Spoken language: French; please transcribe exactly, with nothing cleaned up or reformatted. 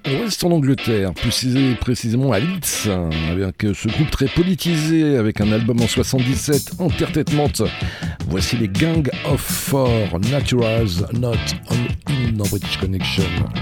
On reste en Angleterre, plus précisément à Leeds, avec ce groupe très politisé, avec un album en soixante-dix-sept, Entertainment. Voici les Gang of Four, Naturals, Not on in British Connection.